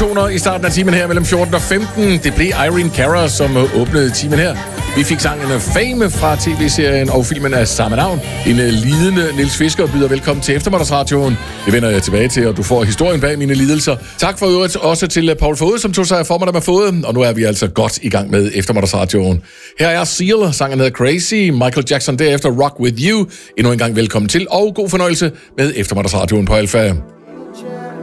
toner i starten af timen her mellem 14 og 15. Det blev Irene Cara, som åbnede timen her. Vi fik sangen Fame fra tv-serien og filmen af samme navn. En lidende Niels Fisker byder velkommen til Eftermiddagsradioen. Det vender jeg tilbage til, og du får historien bag mine lidelser. Tak for øvrigt også til Paul Fode, som tog sig af formiddag med Fode. Og nu er vi altså godt i gang med Eftermiddagsradioen. Her er Seal, sangen hedder Crazy. Michael Jackson derefter Rock With You. Endnu en gang velkommen til, og god fornøjelse med Eftermiddagsradioen på Alfa.